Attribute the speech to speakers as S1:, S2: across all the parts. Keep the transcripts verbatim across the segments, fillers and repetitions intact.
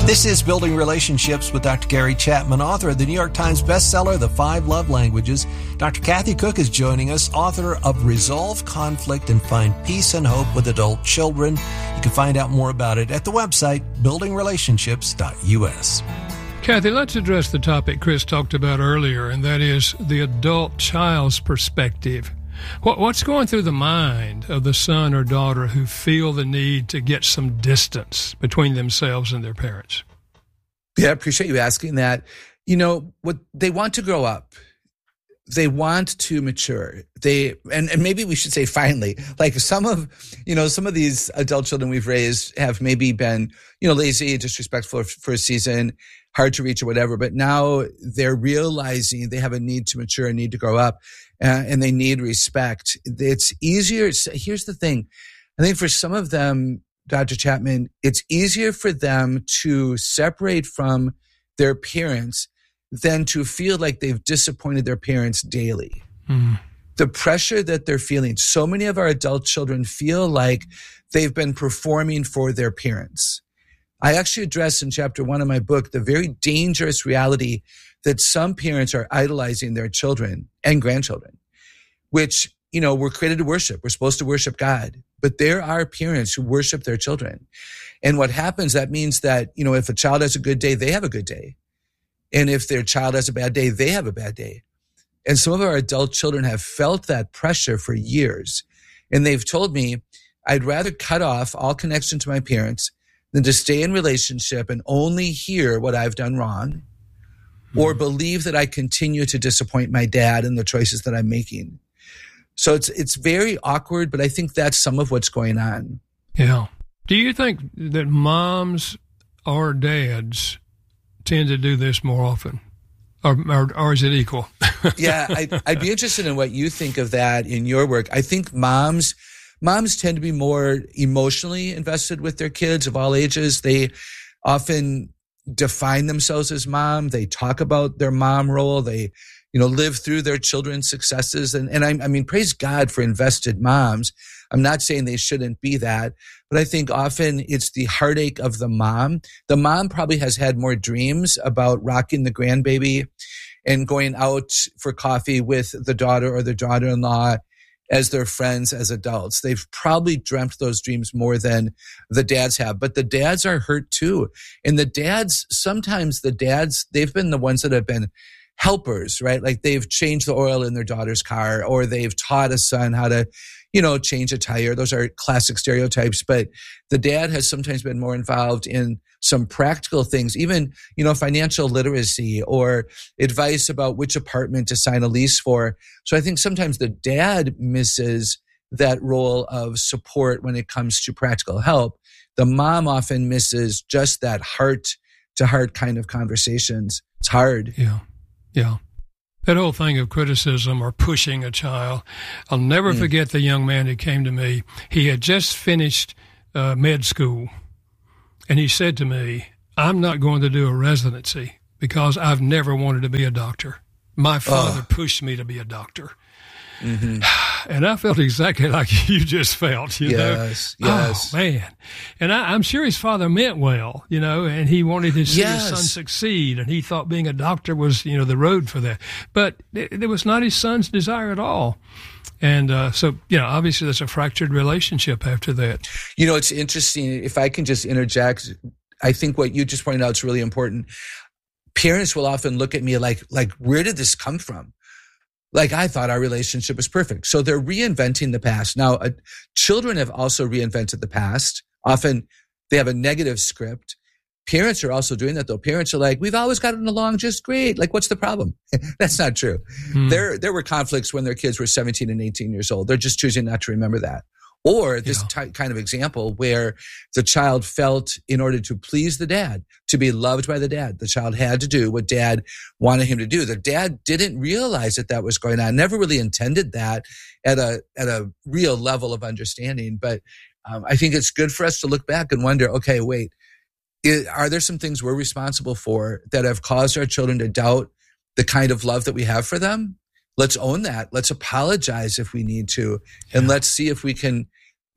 S1: This is Building Relationships with Doctor Gary Chapman, author of the New York Times bestseller, The Five Love Languages. Doctor Kathy Cook is joining us, author of Resolve Conflict and Find Peace and Hope with Adult Children. You can find out more about it at the website, building relationships dot u s.
S2: Kathy, let's address the topic Chris talked about earlier, and that is the adult child's perspective. What, what's going through the mind of the son or daughter who feel the need to get some distance between themselves and their parents?
S3: Yeah, I appreciate you asking that. You know, what they want to grow up. They want to mature. They and, and maybe we should say finally, like some of, you know, some of these adult children we've raised have maybe been, you know, lazy, disrespectful for a season, hard to reach or whatever. But now they're realizing they have a need to mature, a need to grow up. Uh, and they need respect. It's easier. Here's the thing. I think for some of them, Doctor Chapman, it's easier for them to separate from their parents than to feel like they've disappointed their parents daily. Mm. The pressure that they're feeling, so many of our adult children feel like they've been performing for their parents. I actually address in chapter one of my book the very dangerous reality that some parents are idolizing their children and grandchildren, which, you know, we're created to worship. We're supposed to worship God, but there are parents who worship their children. And what happens, that means that, you know, if a child has a good day, they have a good day. And if their child has a bad day, they have a bad day. And some of our adult children have felt that pressure for years. And they've told me, I'd rather cut off all connection to my parents than to stay in relationship and only hear what I've done wrong, or believe that I continue to disappoint my dad in the choices that I'm making. So it's it's very awkward, but I think that's some of what's going on.
S2: Yeah. Do you think that moms or dads tend to do this more often? Or, or, or is it equal?
S3: Yeah, I, I'd be interested in what you think of that in your work. I think moms moms tend to be more emotionally invested with their kids of all ages. They often define themselves as mom. They talk about their mom role. They, you know, live through their children's successes. And, and I, I mean, praise God for invested moms. I'm not saying they shouldn't be that, but I think often it's the heartache of the mom. The mom probably has had more dreams about rocking the grandbaby and going out for coffee with the daughter or the daughter-in-law as their friends as adults. They've probably dreamt those dreams more than the dads have, but the dads are hurt too. And the dads, sometimes the dads, they've been the ones that have been helpers, right? Like they've changed the oil in their daughter's car, or they've taught a son how to, you know, change a tire. Those are classic stereotypes, but the dad has sometimes been more involved in some practical things, even, you know, financial literacy or advice about which apartment to sign a lease for. So I think sometimes the dad misses that role of support when it comes to practical help. The mom often misses just that heart to heart kind of conversations. It's hard.
S2: Yeah. Yeah. That whole thing of criticism or pushing a child. I'll never mm. forget the young man who came to me. He had just finished uh, med school. And he said to me, I'm not going to do a residency because I've never wanted to be a doctor. My father oh. pushed me to be a doctor. Mm-hmm. And I felt exactly like you just felt, you
S3: yes,
S2: know?
S3: Yes,
S2: Oh, man. And I, I'm sure his father meant well, you know, and he wanted to see
S3: yes.
S2: his son succeed. And he thought being a doctor was, you know, the road for that. But it, it was not his son's desire at all. And uh, so, you know, obviously there's a fractured relationship after that.
S3: You know, it's interesting. If I can just interject, I think what you just pointed out is really important. Parents will often look at me like, like, where did this come from? Like, I thought our relationship was perfect. So they're reinventing the past. Now, uh, children have also reinvented the past. Often they have a negative script. Parents are also doing that, though. Parents are like, we've always gotten along just great. Like, what's the problem? That's not true. Hmm. There, there were conflicts when their kids were seventeen and eighteen years old. They're just choosing not to remember that. Or this yeah. t- kind of example where the child felt in order to please the dad, to be loved by the dad, the child had to do what dad wanted him to do. The dad didn't realize that that was going on, never really intended that at a at a real level of understanding. But um, I think it's good for us to look back and wonder, okay, wait, is, are there some things we're responsible for that have caused our children to doubt the kind of love that we have for them? Let's own that. Let's apologize if we need to. And yeah. let's see if we can,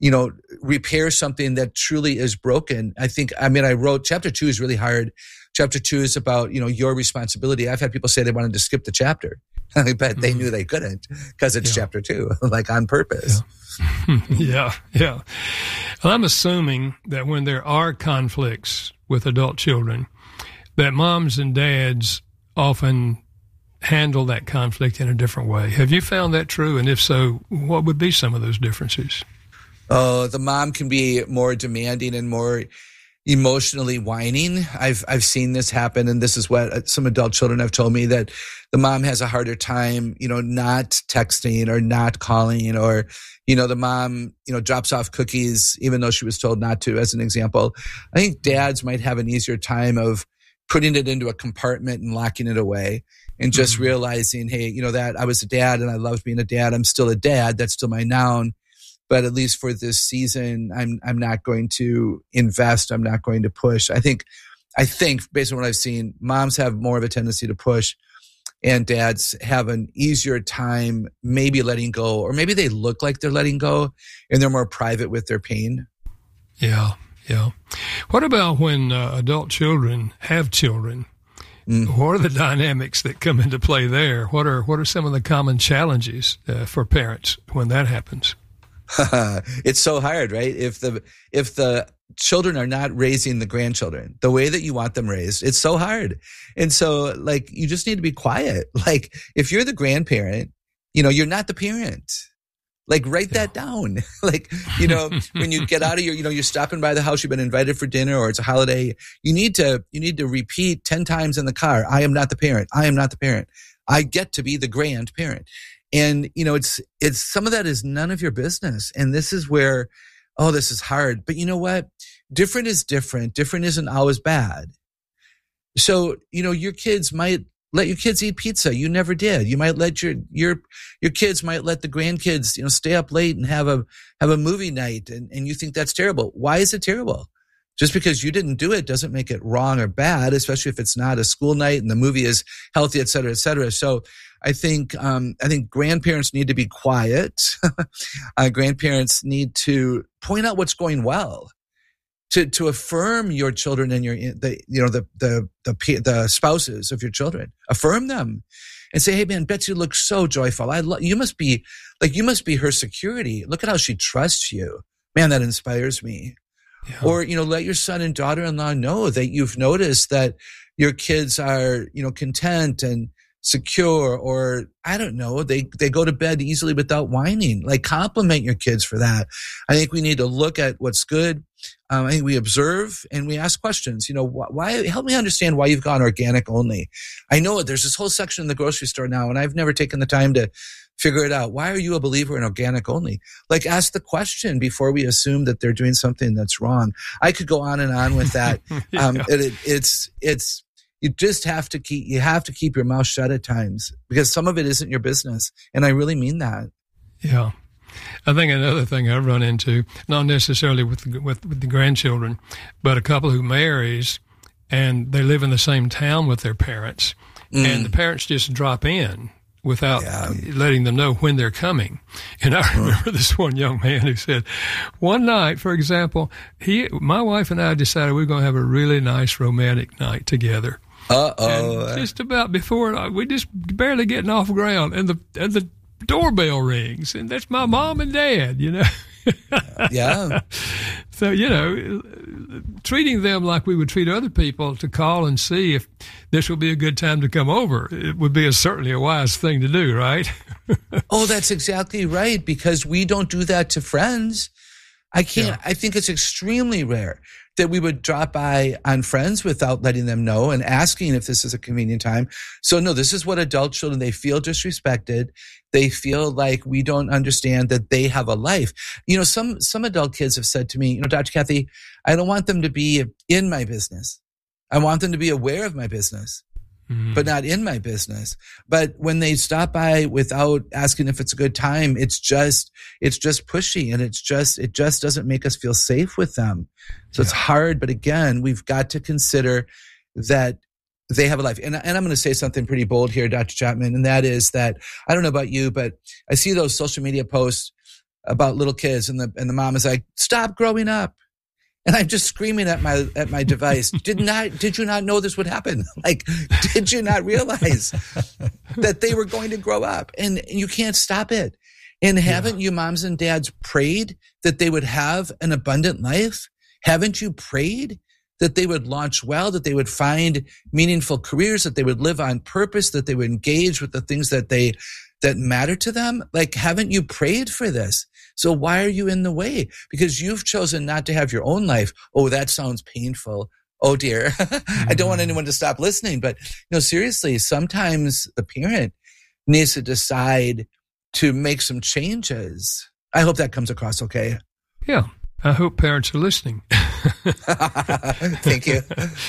S3: you know, repair something that truly is broken. I think, I mean, I wrote, chapter two is really hard. Chapter two is about, you know, your responsibility. I've had people say they wanted to skip the chapter. I bet mm-hmm. they knew they couldn't because it's yeah. chapter two, like on purpose.
S2: Yeah. yeah, yeah. Well, I'm assuming that when there are conflicts with adult children, that moms and dads often handle that conflict in a different way. Have you found that true? And if so, what would be some of those differences?
S3: Oh, the mom can be more demanding and more emotionally whining. I've I've seen this happen, and this is what some adult children have told me, that the mom has a harder time, you know, not texting or not calling, or, you know, the mom, you know, drops off cookies even though she was told not to, as an example. I think dads might have an easier time of putting it into a compartment and locking it away and just mm-hmm. realizing, hey, you know, that I was a dad and I loved being a dad. I'm still a dad. That's still my noun. But at least for this season, I'm I'm not going to invest. I'm not going to push. I think, I think based on what I've seen, moms have more of a tendency to push, and dads have an easier time maybe letting go, or maybe they look like they're letting go, and they're more private with their pain.
S2: Yeah, yeah. What about when uh, adult children have children? Mm. What are the dynamics that come into play there? What are what are some of the common challenges uh, for parents when that happens?
S3: It's so hard, right? If the if the children are not raising the grandchildren the way that you want them raised, it's so hard. And so, like, you just need to be quiet. Like, if you're the grandparent, you know, you're not the parent. Like, write yeah. that down. Like, you know, when you get out of your, you know, you're stopping by the house, you've been invited for dinner, or it's a holiday, you need to, you need to repeat ten times in the car, I am not the parent. I am not the parent. I get to be the grandparent. And, you know, it's, it's, some of that is none of your business. And this is where, oh, this is hard. But you know what? Different is different. Different isn't always bad. So, you know, your kids might let your kids eat pizza. You never did. You might let your, your, your kids might let the grandkids, you know, stay up late and have a, have a movie night. And, and you think that's terrible. Why is it terrible? Just because you didn't do it doesn't make it wrong or bad, especially if it's not a school night and the movie is healthy, et cetera, et cetera. So I think, um, I think grandparents need to be quiet. uh, grandparents need to point out what's going well, to, to affirm your children and your, the, you know, the, the, the, the spouses of your children. Affirm them and say, hey man, Betsy looks so joyful. I love, you must be like, you must be her security. Look at how she trusts you. Man, that inspires me. Yeah. Or, you know, let your son and daughter-in-law know that you've noticed that your kids are, you know, content and secure, or I don't know, they, they go to bed easily without whining. Like, compliment your kids for that. I think we need to look at what's good. Um, I think we observe and we ask questions. You know, wh- why, help me understand why you've gone organic only. I know there's this whole section in the grocery store now, and I've never taken the time to figure it out. Why are you a believer in organic only? Like, ask the question before we assume that they're doing something that's wrong. I could go on and on with that. yeah. Um, it, it, it's, it's, you just have to keep, you have to keep your mouth shut at times, because some of it isn't your business. And I really mean that.
S2: Yeah. I think another thing I've run into, not necessarily with the, with, with the grandchildren, but a couple who marries and they live in the same town with their parents, mm. and the parents just drop in without yeah. letting them know when they're coming. And I remember this one young man who said, one night, for example, he, my wife and I decided we were going to have a really nice romantic night together.
S3: Uh-oh.
S2: And just about before, we just barely getting off ground, and the and the doorbell rings, and that's my mom and dad, you know.
S3: Yeah.
S2: So, you know, treating them like we would treat other people to call and see if this will be a good time to come over, it would be a, certainly a wise thing to do, right?
S3: Oh, that's exactly right, because we don't do that to friends. I can't, yeah. I think it's extremely rare that we would drop by on friends without letting them know and asking if this is a convenient time. So no, this is what adult children, they feel disrespected. They feel like we don't understand that they have a life. You know, some, some adult kids have said to me, you know, Doctor Kathy, I don't want them to be in my business. I want them to be aware of my business, mm. but not in my business. But when they stop by without asking if it's a good time, it's just, it's just pushy, and it's just, it just doesn't make us feel safe with them. So yeah. It's hard. But again, we've got to consider that they have a life. And, and I'm going to say something pretty bold here, Doctor Chapman, and that is that, I don't know about you, but I see those social media posts about little kids, and the and the mom is like, "Stop growing up." And I'm just screaming at my at my device. Did not did you not know this would happen? Like, did you not realize that they were going to grow up? And you can't stop it. And haven't yeah. you moms and dads prayed that they would have an abundant life? Haven't you prayed that they would launch well, that they would find meaningful careers, that they would live on purpose, that they would engage with the things that they that matter to them? Like, haven't you prayed for this? So why are you in the way? Because you've chosen not to have your own life. Oh, that sounds painful. Oh dear. mm-hmm. I don't want anyone to stop listening. But no, seriously, sometimes the parent needs to decide to make some changes. I hope that comes across okay.
S2: Yeah. I hope parents are listening.
S3: Thank you.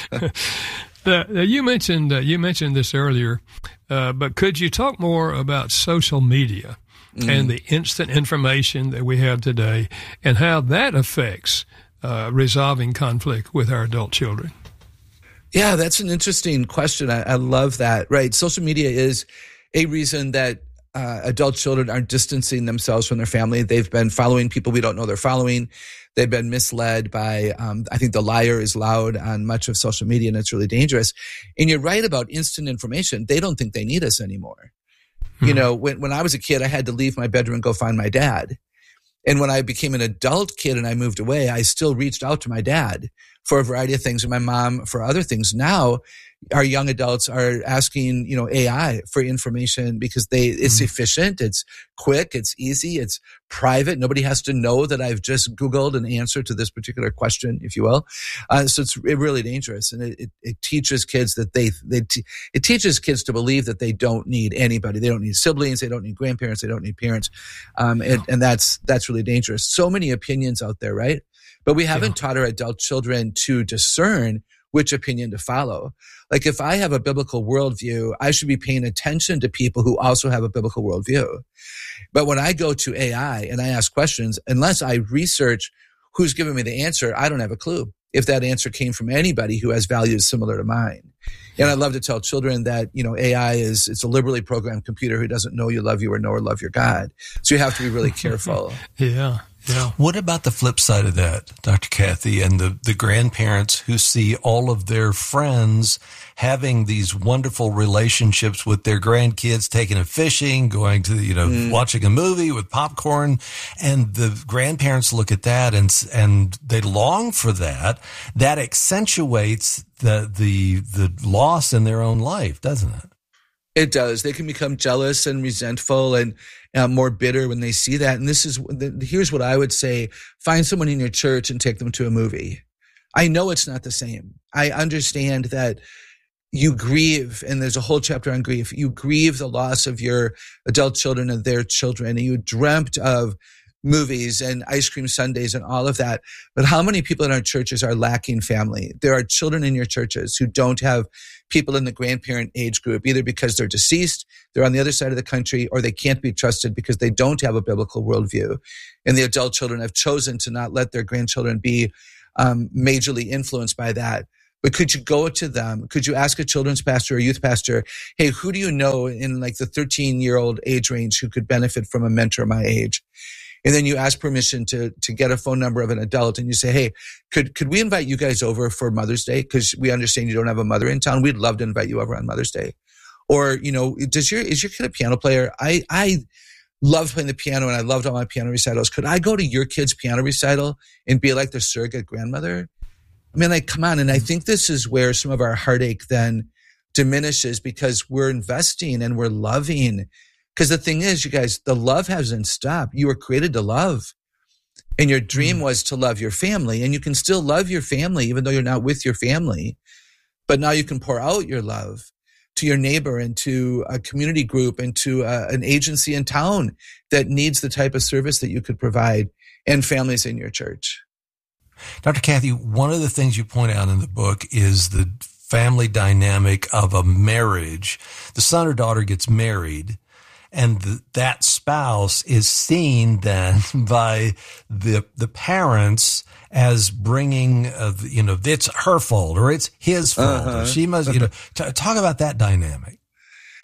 S2: Uh, you mentioned uh, you mentioned this earlier, uh, but could you talk more about social media mm. and the instant information that we have today, and how that affects uh, resolving conflict with our adult children?
S3: Yeah, that's an interesting question. I, I love that. Right, social media is a reason that uh, adult children are distancing themselves from their family. They've been following people we don't know they're following. They've been misled by, um, I think the liar is loud on much of social media, and it's really dangerous. And you're right about instant information. They don't think they need us anymore. Hmm. You know, when, when I was a kid, I had to leave my bedroom and go find my dad. And when I became an adult kid and I moved away, I still reached out to my dad for a variety of things, and my mom for other things. Now, our young adults are asking, you know, A I for information because they, it's mm. efficient, it's quick, it's easy, it's private. Nobody has to know that I've just Googled an answer to this particular question, if you will. Uh, so it's really dangerous. And it, it, it teaches kids that they, they, t- it teaches kids to believe that they don't need anybody. They don't need siblings. They don't need grandparents. They don't need parents. Um, and, and that's, that's really dangerous. So many opinions out there, right? But we haven't yeah. taught our adult children to discern which opinion to follow. Like, if I have a biblical worldview, I should be paying attention to people who also have a biblical worldview. But when I go to A I and I ask questions, unless I research who's giving me the answer, I don't have a clue if that answer came from anybody who has values similar to mine. And I love to tell children that, you know, A I is, it's a liberally programmed computer who doesn't know you love you or know or love your God. So you have to be really careful.
S2: yeah. Yeah.
S1: What about the flip side of that, Doctor Kathy, and the, the grandparents who see all of their friends having these wonderful relationships with their grandkids, taking them fishing, going to, you know, mm. watching a movie with popcorn, and the grandparents look at that and and they long for that. That accentuates the the the loss in their own life, doesn't it?
S3: It does. They can become jealous and resentful and uh, more bitter when they see that. And this is, here's what I would say. Find someone in your church and take them to a movie. I know it's not the same. I understand that you grieve, and there's a whole chapter on grief. You grieve the loss of your adult children and their children, and you dreamt of movies and ice cream sundaes and all of that. But how many people in our churches are lacking family? There are children in your churches who don't have people in the grandparent age group, either because they're deceased, they're on the other side of the country, or they can't be trusted because they don't have a biblical worldview. And the adult children have chosen to not let their grandchildren be um, majorly influenced by that. But could you go to them? Could you ask a children's pastor or youth pastor, hey, who do you know in like the thirteen-year-old age range who could benefit from a mentor my age? And then you ask permission to to get a phone number of an adult, and you say, hey, could could we invite you guys over for Mother's Day? Because we understand you don't have a mother in town. We'd love to invite you over on Mother's Day. Or, you know, does your is your kid a piano player? I I love playing the piano, and I loved all my piano recitals. Could I go to your kid's piano recital and be like the surrogate grandmother? I mean, like, come on. And I think this is where some of our heartache then diminishes, because we're investing and we're loving. Because the thing is, you guys, the love hasn't stopped. You were created to love. And your dream mm. was to love your family. And you can still love your family, even though you're not with your family. But now you can pour out your love to your neighbor and to a community group and to a, an agency in town that needs the type of service that you could provide, and families in your church.
S1: Doctor Kathy, one of the things you point out in the book is the family dynamic of a marriage. The son or daughter gets married, and the, that spouse is seen then by the the parents as bringing, uh, you know, it's her fault or it's his fault. Uh-huh. Or she must, you know, t- talk about that dynamic.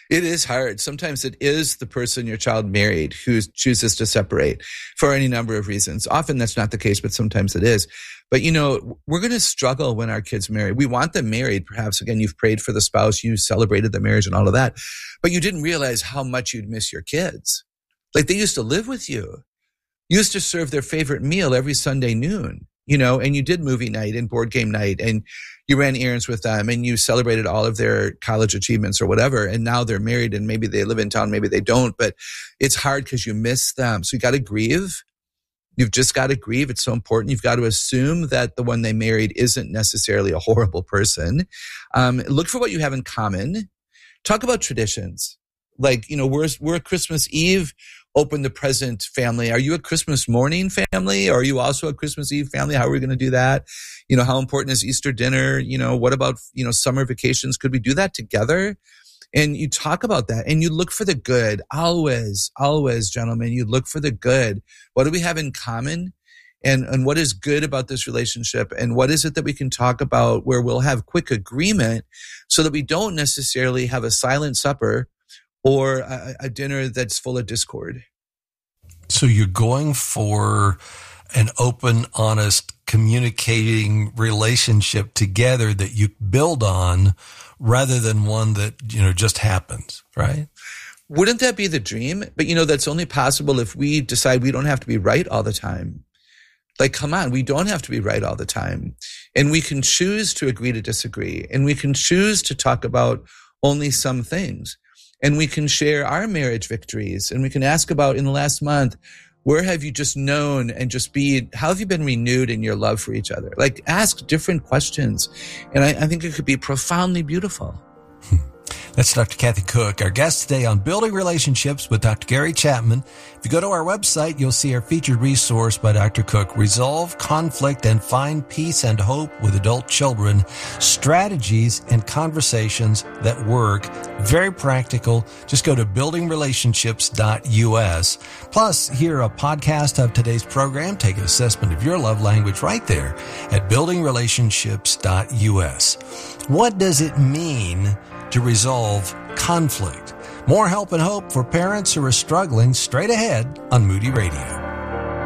S3: It is hard. Sometimes it is the person your child married who chooses to separate for any number of reasons. Often that's not the case, but sometimes it is. But, you know, we're going to struggle when our kids marry. We want them married. Perhaps, again, you've prayed for the spouse, you celebrated the marriage and all of that, but you didn't realize how much you'd miss your kids. Like, they used to live with you. You used to serve their favorite meal every Sunday noon, you know, and you did movie night and board game night, and you ran errands with them, and you celebrated all of their college achievements or whatever. And now they're married, and maybe they live in town, maybe they don't, but it's hard because you miss them. So you got to grieve. You've just got to grieve. It's so important. You've got to assume that the one they married isn't necessarily a horrible person. Um, look for what you have in common. Talk about traditions. Like, you know, we're, we're a Christmas Eve open the present family. Are you a Christmas morning family? Or are you also a Christmas Eve family? How are we going to do that? You know, how important is Easter dinner? You know, what about, you know, summer vacations? Could we do that together? And you talk about that, and you look for the good. Always, always, gentlemen, you look for the good. What do we have in common? And, and what is good about this relationship? And what is it that we can talk about where we'll have quick agreement so that we don't necessarily have a silent supper or a, a dinner that's full of discord?
S1: So you're going for an open, honest, communicating relationship together that you build on rather than one that, you know, just happens, right?
S3: Wouldn't that be the dream? But, you know, that's only possible if we decide we don't have to be right all the time. Like, come on, we don't have to be right all the time. And we can choose to agree to disagree. And we can choose to talk about only some things. And we can share our marriage victories. And we can ask about, in the last month, where have you just known and just be, how have you been renewed in your love for each other? Like, ask different questions. And I, I think it could be profoundly beautiful.
S1: That's Doctor Kathy Cook, our guest today on Building Relationships with Doctor Gary Chapman. If you go to our website, you'll see our featured resource by Doctor Cook, Resolve Conflict and Find Peace and Hope with Adult Children, Strategies and Conversations That Work. Very practical. Just go to building relationships dot U S. Plus, hear a podcast of today's program. Take an assessment of your love language right there at building relationships dot U S. What does it mean to resolve conflict? More help and hope for parents who are struggling straight ahead on Moody Radio.